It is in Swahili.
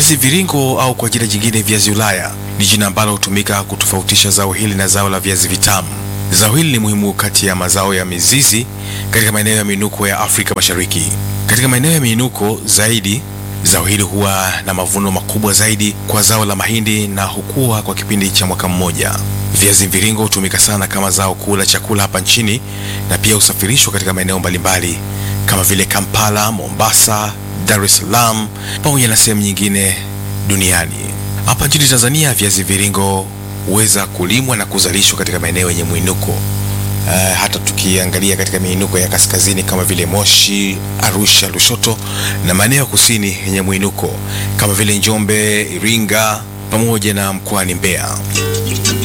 Viazi viringo au kwa jina jingine viazi Ulaya ni jina ambalo hutumika kutofautisha zao hili na zao la viazi vitamu. Zao hili ni muhimu kati ya mazao ya mizizi katika maeneo ya miinuko ya Afrika Mashariki. Katika maeneo ya miinuko zaidi, zao hili huwa na mavuno makubwa zaidi kwa zao la mahindi na hukua kwa kipindi cha mwaka mmoja. Viazi mviringo hutumika sana kama zao kuu la chakula hapa nchini na pia husafirishwa katika maeneo mbalimbali kama vile Kampala, Mombasa, Dar es Salaam pamoja na sehemu nyingine duniani. Hapa nchini Tanzania viazi mviringo huweza kulimwa na kuzalishwa katika maeneo yenye mwinuko. Hata tukiangalia katika miinuko ya kaskazini kama vile Moshi, Arusha, Lushoto na maeneo ya kusini yenye mwinuko kama vile Njombe, Iringa pamoja na mkoani Mbeya.